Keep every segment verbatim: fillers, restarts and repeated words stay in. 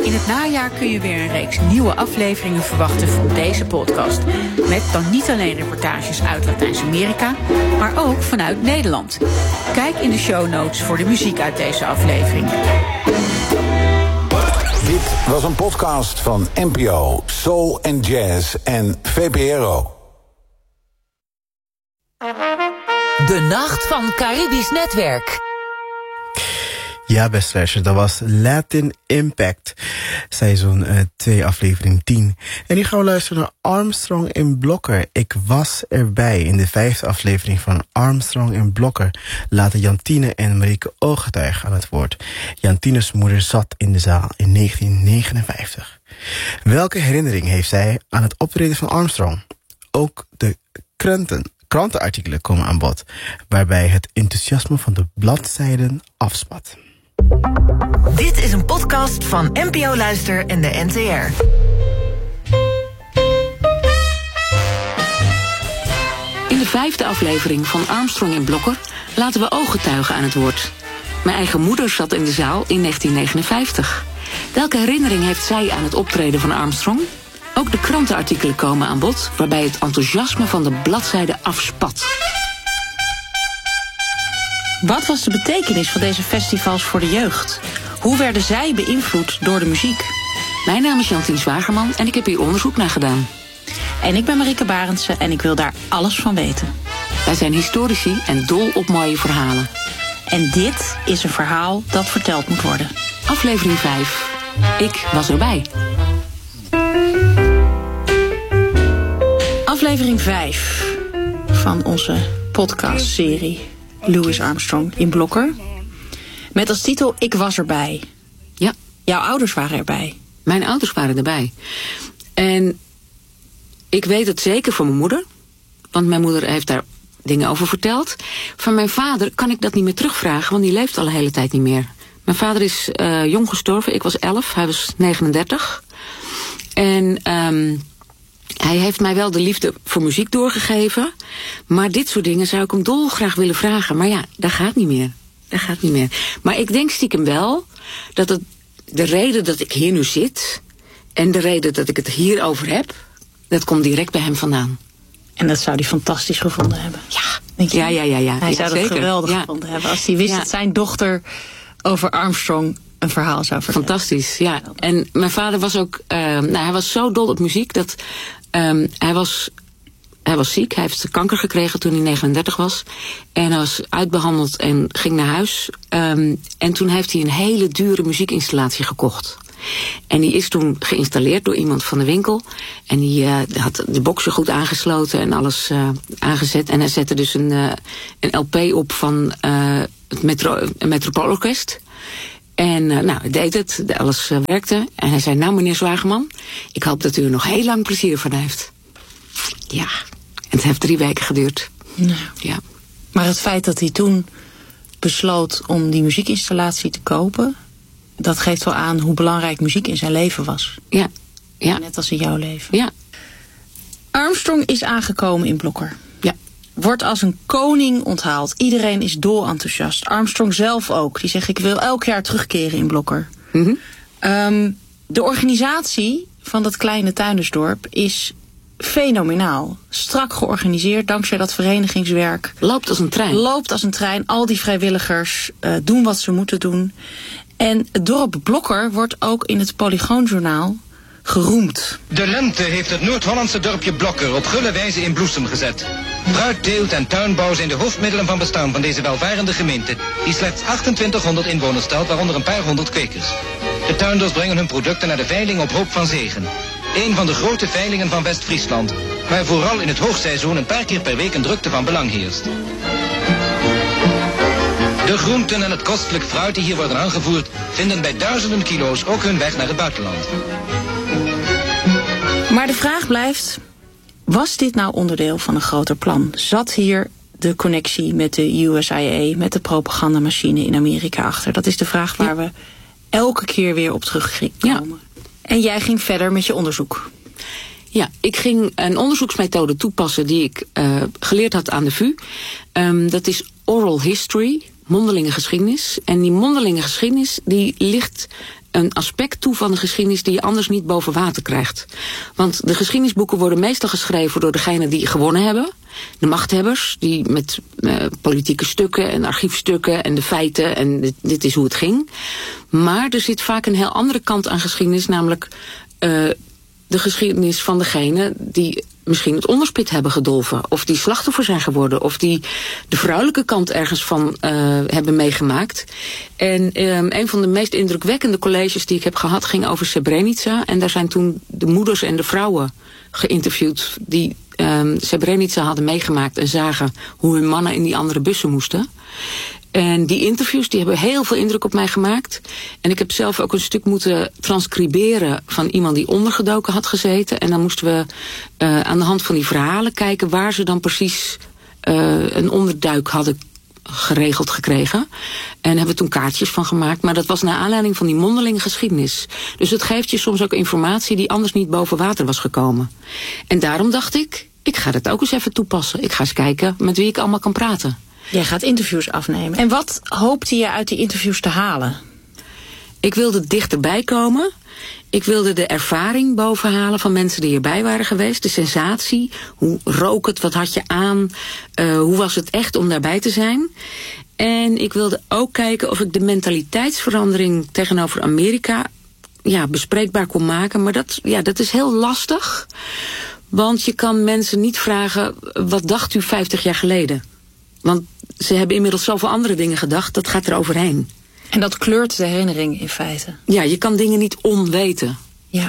In het najaar kun je weer een reeks nieuwe afleveringen verwachten van deze podcast. Met dan niet alleen reportages uit Latijns-Amerika, maar ook vanuit Nederland. Kijk in de show notes voor de muziek uit deze aflevering. Dit was een podcast van N P O, Soul and Jazz en V P R O. De Nacht van Caribisch Netwerk. Ja, beste luisteraars, dat was Latin Impact, seizoen twee, uh, aflevering tien. En nu gaan we luisteren naar Armstrong en Blokker. Ik was erbij. In de vijfde aflevering van Armstrong en Blokker laten Jantine en Marieke ooggetuigen aan het woord. Jantine's moeder zat in de zaal in negentien negenenvijftig. Welke herinnering heeft zij aan het optreden van Armstrong? Ook de kranten, krantenartikelen komen aan bod, waarbij het enthousiasme van de bladzijden afspat. Dit is een podcast van N P O Luister en de N T R. In de vijfde aflevering van Armstrong en Blokker laten we ooggetuigen aan het woord. Mijn eigen moeder zat in de zaal in negentien negenenvijftig. Welke herinnering heeft zij aan het optreden van Armstrong? Ook de krantenartikelen komen aan bod, waarbij het enthousiasme van de bladzijde afspat. Wat was de betekenis van deze festivals voor de jeugd? Hoe werden zij beïnvloed door de muziek? Mijn naam is Jantien Zwagerman en ik heb hier onderzoek naar gedaan. En ik ben Marieke Barendse en ik wil daar alles van weten. Wij zijn historici en dol op mooie verhalen. En dit is een verhaal dat verteld moet worden. Aflevering vijf. Ik was erbij. Aflevering vijf van onze podcastserie Louis Armstrong in Blokker. Met als titel Ik was erbij. Ja. Jouw ouders waren erbij. Mijn ouders waren erbij. En ik weet het zeker van mijn moeder. Want mijn moeder heeft daar dingen over verteld. Van mijn vader kan ik dat niet meer terugvragen, want die leeft al een hele tijd niet meer. Mijn vader is uh, jong gestorven. Ik was elf, hij was negenendertig. En um, hij heeft mij wel de liefde voor muziek doorgegeven. Maar dit soort dingen zou ik hem dolgraag willen vragen. Maar ja, dat gaat niet meer. Dat gaat niet meer. Maar ik denk stiekem wel dat het de reden dat ik hier nu zit en de reden dat ik het hierover heb, dat komt direct bij hem vandaan. En dat zou hij fantastisch gevonden hebben. Ja, denk je? ja, ja, ja, ja. Hij ja, zou dat zeker. geweldig ja. gevonden hebben als hij wist ja. dat zijn dochter over Armstrong een verhaal zou vertellen. Fantastisch, ja. En mijn vader was ook, uh, nou, hij was zo dol op muziek dat um, hij was, hij was ziek. Hij heeft kanker gekregen toen hij negenendertig was. En hij was uitbehandeld en ging naar huis. Um, en toen heeft hij een hele dure muziekinstallatie gekocht. En die is toen geïnstalleerd door iemand van de winkel. En die uh, had de boxen goed aangesloten en alles uh, aangezet. En hij zette dus een, uh, een L P op van uh, het Metro, Metropoolorkest. En uh, nou, hij deed het, alles uh, werkte. En hij zei, nou meneer Zwageman, ik hoop dat u er nog heel lang plezier van heeft. Ja, en het heeft drie weken geduurd. Nou, ja. Maar het feit dat hij toen besloot om die muziekinstallatie te kopen, dat geeft wel aan hoe belangrijk muziek in zijn leven was. Ja, ja. Net als in jouw leven. Ja. Armstrong is aangekomen in Blokker. Ja. Wordt als een koning onthaald. Iedereen is dolenthousiast. Armstrong zelf ook. Die zegt, ik wil elk jaar terugkeren in Blokker. Mm-hmm. Um, de organisatie van dat kleine tuindersdorp is fenomenaal. Strak georganiseerd, dankzij dat verenigingswerk. Loopt als een trein. Loopt als een trein. Al die vrijwilligers uh, doen wat ze moeten doen. En het dorp Blokker wordt ook in het Polygoonjournaal geroemd. De lente heeft het Noord-Hollandse dorpje Blokker op gulle wijze in bloesem gezet. Fruit, teelt en tuinbouw zijn de hoofdmiddelen van bestaan van deze welvarende gemeente, die slechts achtentwintighonderd inwoners telt, waaronder een paar honderd kwekers. De tuinders brengen hun producten naar de veiling op hoop van zegen. Een van de grote veilingen van West-Friesland, waar vooral in het hoogseizoen een paar keer per week een drukte van belang heerst. De groenten en het kostelijk fruit die hier worden aangevoerd, vinden bij duizenden kilo's ook hun weg naar het buitenland. Maar de vraag blijft, was dit nou onderdeel van een groter plan? Zat hier de connectie met de U S A, met de propagandamachine in Amerika achter? Dat is de vraag waar ja. we elke keer weer op terugkomen. Ja. En jij ging verder met je onderzoek. Ja, ik ging een onderzoeksmethode toepassen die ik uh, geleerd had aan de V U. Um, dat is oral history, mondelinge geschiedenis. En die mondelinge geschiedenis die ligt een aspect toe van de geschiedenis die je anders niet boven water krijgt. Want de geschiedenisboeken worden meestal geschreven door degenen die gewonnen hebben. De machthebbers, die met uh, politieke stukken en archiefstukken en de feiten en dit, dit is hoe het ging. Maar er zit vaak een heel andere kant aan geschiedenis, namelijk uh, de geschiedenis van degene die misschien het onderspit hebben gedolven, of die slachtoffer zijn geworden, of die de vrouwelijke kant ergens van uh, hebben meegemaakt. En um, een van de meest indrukwekkende colleges die ik heb gehad ging over Srebrenica. En daar zijn toen de moeders en de vrouwen geïnterviewd die um, Srebrenica hadden meegemaakt en zagen hoe hun mannen in die andere bussen moesten. En die interviews die hebben heel veel indruk op mij gemaakt. En ik heb zelf ook een stuk moeten transcriberen van iemand die ondergedoken had gezeten. En dan moesten we uh, aan de hand van die verhalen kijken waar ze dan precies uh, een onderduik hadden geregeld gekregen. En hebben we toen kaartjes van gemaakt. Maar dat was naar aanleiding van die mondelinge geschiedenis. Dus het geeft je soms ook informatie die anders niet boven water was gekomen. En daarom dacht ik, ik ga dat ook eens even toepassen. Ik ga eens kijken met wie ik allemaal kan praten. Jij gaat interviews afnemen. En wat hoopte je uit die interviews te halen? Ik wilde dichterbij komen. Ik wilde de ervaring bovenhalen van mensen die erbij waren geweest. De sensatie. Hoe rook het? Wat had je aan? Uh, hoe was het echt om daarbij te zijn? En ik wilde ook kijken of ik de mentaliteitsverandering tegenover Amerika ja, bespreekbaar kon maken. Maar dat, ja, dat is heel lastig. Want je kan mensen niet vragen, wat dacht u vijftig jaar geleden? Want ze hebben inmiddels zoveel andere dingen gedacht, dat gaat er overheen. En dat kleurt de herinnering in feite. Ja, je kan dingen niet onweten. Ja.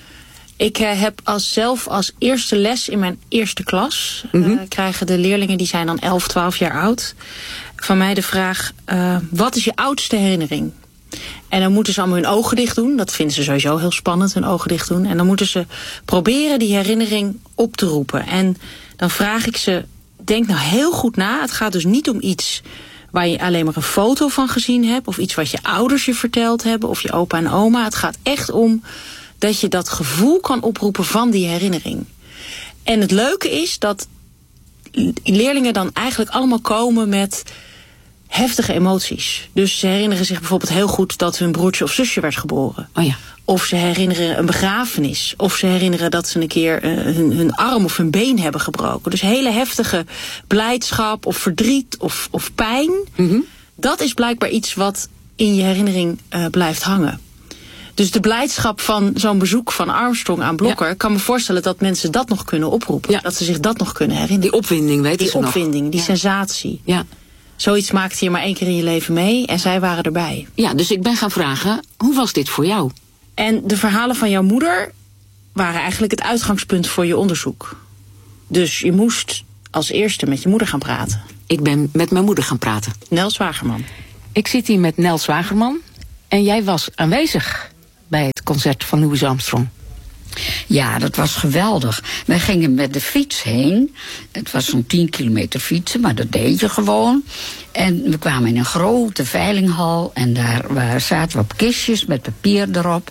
Ik uh, heb als zelf als eerste les in mijn eerste klas, mm-hmm. uh, krijgen de leerlingen, die zijn dan elf, twaalf jaar oud, van mij de vraag, uh, wat is je oudste herinnering? En dan moeten ze allemaal hun ogen dicht doen. Dat vinden ze sowieso heel spannend, hun ogen dicht doen. En dan moeten ze proberen die herinnering op te roepen. En dan vraag ik ze, denk nou heel goed na. Het gaat dus niet om iets waar je alleen maar een foto van gezien hebt, of iets wat je ouders je verteld hebben, of je opa en oma. Het gaat echt om dat je dat gevoel kan oproepen van die herinnering. En het leuke is dat leerlingen dan eigenlijk allemaal komen met heftige emoties. Dus ze herinneren zich bijvoorbeeld heel goed dat hun broertje of zusje werd geboren. Oh ja. Of ze herinneren een begrafenis. Of ze herinneren dat ze een keer uh, hun, hun arm of hun been hebben gebroken. Dus hele heftige blijdschap of verdriet of, of pijn. Mm-hmm. Dat is blijkbaar iets wat in je herinnering uh, blijft hangen. Dus de blijdschap van zo'n bezoek van Armstrong aan Blokker, ja. kan me voorstellen dat mensen dat nog kunnen oproepen. Ja. Dat ze zich dat nog kunnen herinneren. Die opwinding, weten die ze nog. Die opwinding, die ja. sensatie. Ja. Zoiets maakte je maar één keer in je leven mee en zij waren erbij. Ja, dus ik ben gaan vragen, hoe was dit voor jou? En de verhalen van jouw moeder waren eigenlijk het uitgangspunt voor je onderzoek. Dus je moest als eerste met je moeder gaan praten. Ik ben met mijn moeder gaan praten. Nel Zwagerman. Ik zit hier met Nel Zwagerman. En jij was aanwezig bij het concert van Louis Armstrong. Ja, dat was geweldig. Wij gingen met de fiets heen. Het was zo'n tien kilometer fietsen, maar dat deed je gewoon. En we kwamen in een grote veilinghal. En daar waar zaten we op kistjes met papier erop.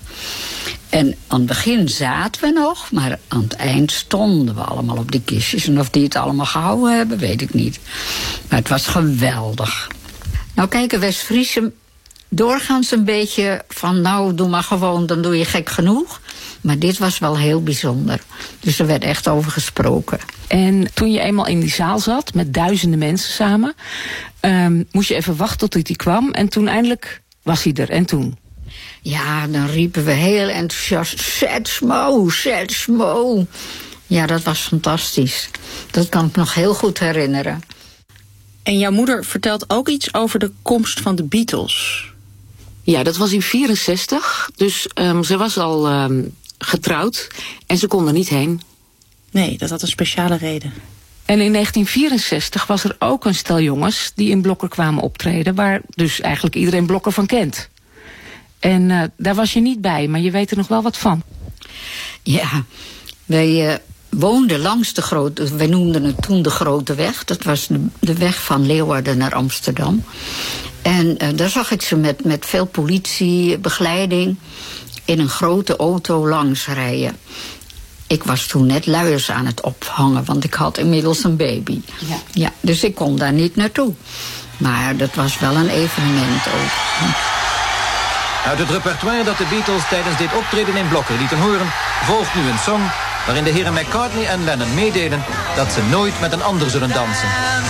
En aan het begin zaten we nog, maar aan het eind stonden we allemaal op die kistjes. En of die het allemaal gehouden hebben, weet ik niet. Maar het was geweldig. Nou kijk, West-Friese doorgaans een beetje van, nou, doe maar gewoon, dan doe je gek genoeg. Maar dit was wel heel bijzonder. Dus er werd echt over gesproken. En toen je eenmaal in die zaal zat, met duizenden mensen samen, um, moest je even wachten tot hij kwam. En toen eindelijk was hij er. En toen? Ja, dan riepen we heel enthousiast, Zet Smo, Zet Smo. Ja, dat was fantastisch. Dat kan ik nog heel goed herinneren. En jouw moeder vertelt ook iets over de komst van de Beatles. Ja, dat was in vierenzestig. Dus um, ze was al um, getrouwd en ze kon er niet heen. Nee, dat had een speciale reden. En in negentien vierenzestig was er ook een stel jongens die in Blokker kwamen optreden, waar dus eigenlijk iedereen Blokker van kent. En uh, daar was je niet bij, maar je weet er nog wel wat van. Ja, wij uh, woonden langs de grote, wij noemden het toen de Grote Weg. Dat was de, de weg van Leeuwarden naar Amsterdam. En uh, daar zag ik ze met, met veel politiebegeleiding in een grote auto langs rijden. Ik was toen net luiers aan het ophangen, want ik had inmiddels een baby. Ja. Ja, dus ik kon daar niet naartoe. Maar dat was wel een evenement ook. Uit het repertoire dat de Beatles tijdens dit optreden in Blokker lieten horen, volgt nu een song waarin de heren McCartney en Lennon meedelen dat ze nooit met een ander zullen dansen.